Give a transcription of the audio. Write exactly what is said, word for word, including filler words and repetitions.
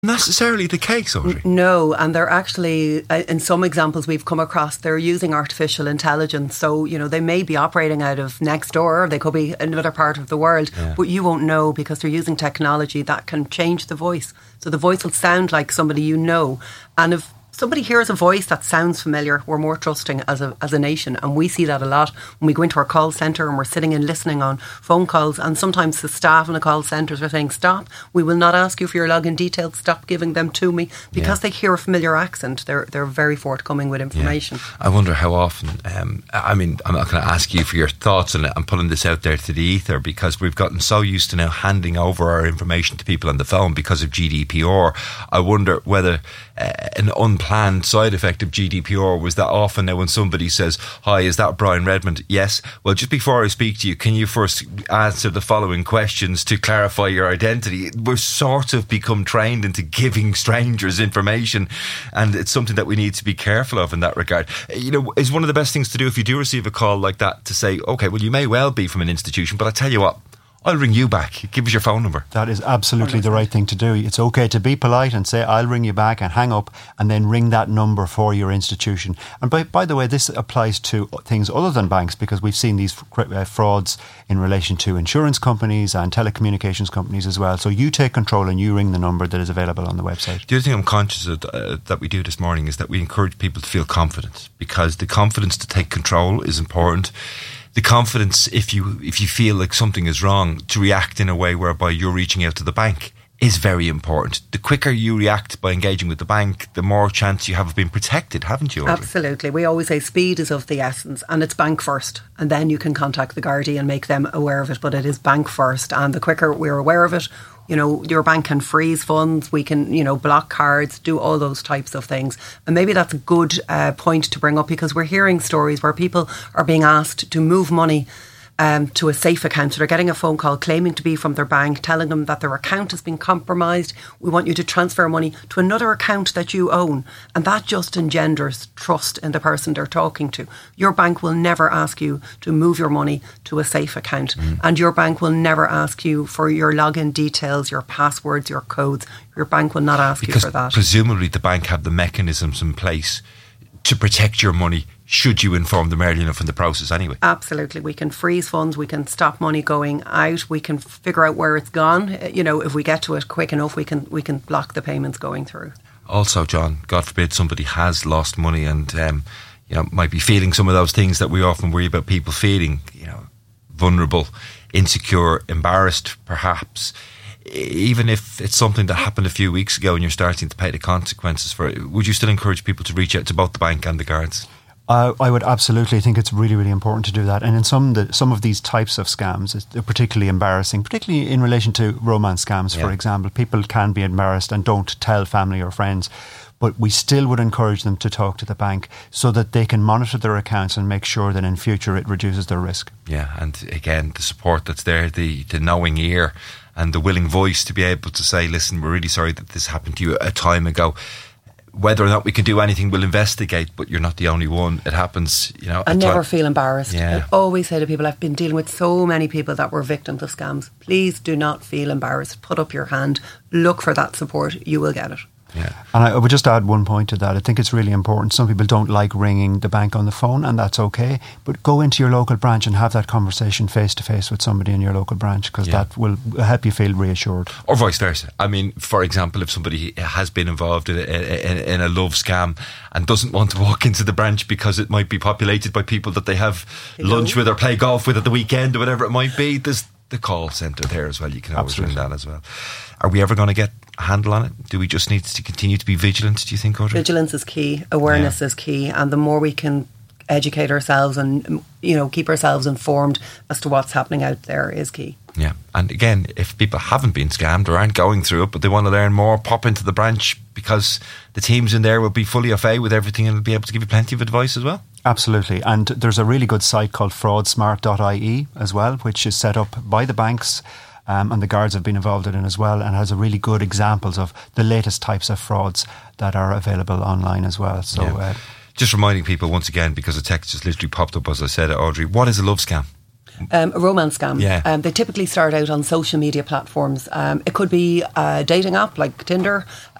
necessarily the case, Audrey. No, and they're actually, in some examples we've come across, they're using artificial intelligence. So, you know, they may be operating out of next door, or they could be another part of the world, yeah. but you won't know because they're using technology that can change the voice. So the voice will sound like somebody you know. And if somebody hears a voice that sounds familiar, we're more trusting as a as a nation, and we see that a lot when we go into our call centre and we're sitting and listening on phone calls, and sometimes the staff in the call centres are saying, stop, we will not ask you for your login details, stop giving them to me, because yeah. they hear a familiar accent. They're they're very forthcoming with information. Yeah. I wonder how often, um, I mean, I'm not going to ask you for your thoughts on it, I'm putting this out there to the ether, because we've gotten so used to now handing over our information to people on the phone because of G D P R. I wonder whether uh, an unplanned side effect of G D P R was that often now when somebody says, hi, is that Brian Redmond? Yes. Well, just before I speak to you, can you first answer the following questions to clarify your identity? We're sort of become trained into giving strangers information, and it's something that we need to be careful of in that regard. You know, is one of the best things to do if you do receive a call like that to say, okay, well, you may well be from an institution, but I tell you what, I'll ring you back. Give us your phone number. That is absolutely the right thing to do. It's okay to be polite and say, I'll ring you back, and hang up, and then ring that number for your institution. And by, by the way, this applies to things other than banks, because we've seen these frauds in relation to insurance companies and telecommunications companies as well. So you take control and you ring the number that is available on the website. The other thing I'm conscious of uh, that we do this morning is that we encourage people to feel confident, because the confidence to take control is important. The confidence, if you if you feel like something is wrong, to react in a way whereby you're reaching out to the bank is very important. The quicker you react by engaging with the bank, the more chance you have of being protected, haven't you, Audrey? Absolutely. We always say speed is of the essence, and it's bank first, and then you can contact the Gardaí and make them aware of it, but it is bank first, and the quicker we're aware of it, you know, your bank can freeze funds, we can, you know, block cards, do all those types of things. And maybe that's a good uh, point to bring up, because we're hearing stories where people are being asked to move money um, to a safe account. So they're getting a phone call claiming to be from their bank, telling them that their account has been compromised. We want you to transfer money to another account that you own. And that just engenders trust in the person they're talking to. Your bank will never ask you to move your money to a safe account. Mm. And your bank will never ask you for your login details, your passwords, your codes. Your bank will not ask because you for that. Presumably the bank have the mechanisms in place to protect your money should you inform them early enough in the process anyway. Absolutely. We can freeze funds, we can stop money going out, we can figure out where it's gone. You know, if we get to it quick enough, we can we can block the payments going through. Also, John, God forbid somebody has lost money and um, you know, might be feeling some of those things that we often worry about people feeling, you know, vulnerable, insecure, embarrassed perhaps. Even if it's something that happened a few weeks ago and you're starting to pay the consequences for it, would you still encourage people to reach out to both the bank and the guards? Uh, I would absolutely think it's really, really important to do that. And in some the, some of these types of scams, they're particularly embarrassing, particularly in relation to romance scams, yeah. for example. People can be embarrassed and don't tell family or friends. But we still would encourage them to talk to the bank so that they can monitor their accounts and make sure that in future it reduces their risk. Yeah, and again, the support that's there, the, the knowing ear and the willing voice to be able to say, listen, we're really sorry that this happened to you a time ago. Whether or not we can do anything, we'll investigate, but you're not the only one. It happens, you know. I never time. feel embarrassed. Yeah. I always say to people, I've been dealing with so many people that were victims of scams. Please do not feel embarrassed. Put up your hand. Look for that support. You will get it. Yeah. And I would just add one point to that. I think it's really important. Some people don't like ringing the bank on the phone, and that's okay. But go into your local branch and have that conversation face to face with somebody in your local branch, because yeah. that will help you feel reassured. Or vice versa. I mean, for example, if somebody has been involved in a, in, in a love scam and doesn't want to walk into the branch because it might be populated by people that they have Hello. lunch with or play golf with at the weekend or whatever it might be, there's the call centre there as well. You can always Absolutely. ring that as well. Are we ever going to get a handle on it? Do we just need to continue to be vigilant, do you think, Audrey? Vigilance is key. Awareness yeah. is key. And the more we can educate ourselves and, you know, keep ourselves informed as to what's happening out there is key. Yeah. And again, if people haven't been scammed or aren't going through it, but they want to learn more, pop into the branch, because the teams in there will be fully au fait with everything and will be able to give you plenty of advice as well. Absolutely. And there's a really good site called fraud smart dot I E as well, which is set up by the banks. Um, and the guards have been involved in it as well, and has a really good examples of the latest types of frauds that are available online as well. So, yeah. uh, just reminding people once again, because the text just literally popped up as I said it, Audrey, what is a love scam? Um, a romance scam. Yeah. Um, they typically start out on social media platforms. Um, it could be a dating app like Tinder.